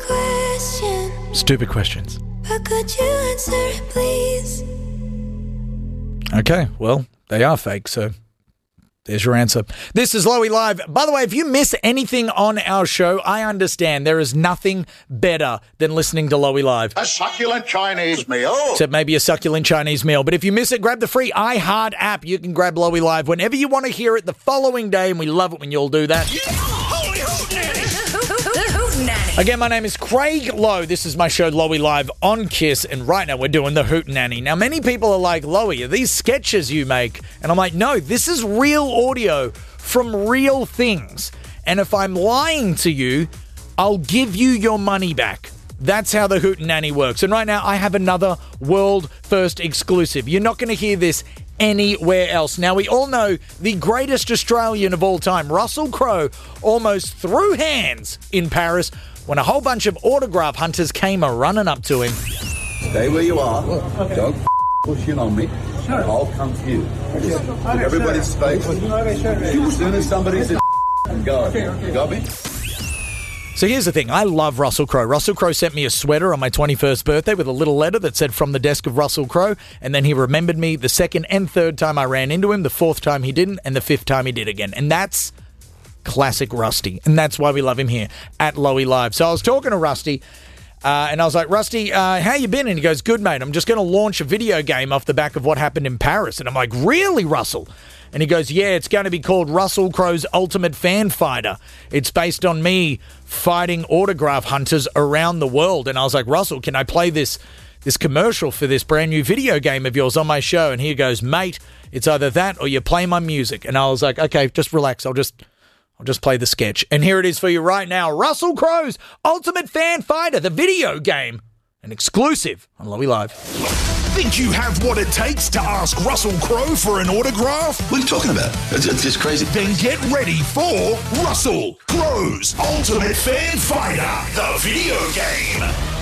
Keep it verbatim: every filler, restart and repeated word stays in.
question. Stupid questions. But could you answer it, please? Okay, well, they are fake, so there's your answer. This is Lowy Live. By the way, if you miss anything on our show, I understand. There is nothing better than listening to Lowy Live. A succulent Chinese meal. Except maybe a succulent Chinese meal. But if you miss it, grab the free iHeart app. You can grab Lowy Live whenever you want to hear it the following day, and we love it when you all do that. Yeah. Holy hoot nanny. Hoot nanny. Again, my name is Craig Lowe. This is my show, Lowy Live on Kiss, and right now we're doing the Hoot Nanny. Now, many people are like, Lowy, are these sketches you make? And I'm like, no, this is real audio from real things. And if I'm lying to you, I'll give you your money back. That's how the Hoot Nanny works. And right now, I have another world first exclusive. You're not going to hear this anywhere else. Now, we all know the greatest Australian of all time, Russell Crowe, almost threw hands in Paris when a whole bunch of autograph hunters came a-running up to him. Stay where you are. Okay. Don't push in on me. Sure. I'll come to you. Just okay, everybody's space. Okay, sure. As soon as somebody's a go. Okay, okay. You got me? So here's the thing. I love Russell Crowe. Russell Crowe sent me a sweater on my twenty-first birthday with a little letter that said, from the desk of Russell Crowe. And then he remembered me the second and third time I ran into him, the fourth time he didn't, and the fifth time he did again. And that's classic Rusty. And that's why we love him here at Lowy Live. So I was talking to Rusty, uh, and I was like, Rusty, uh, how you been? And he goes, good, mate. I'm just going to launch a video game off the back of what happened in Paris. And I'm like, really, Russell? And he goes, yeah, it's going to be called Russell Crowe's Ultimate Fan Fighter. It's based on me fighting autograph hunters around the world. And I was like, Russell, can I play this this commercial for this brand new video game of yours on my show? And he goes, mate, it's either that or you play my music. And I was like, okay, just relax. I'll just... I'll just play the sketch. And here it is for you right now. Russell Crowe's Ultimate Fan Fighter, the video game. An exclusive on Lowy Live. Think you have what it takes to ask Russell Crowe for an autograph? What are you talking about? It's, it's just crazy. Then get ready for Russell Crowe's Ultimate Fan Fighter, the video game.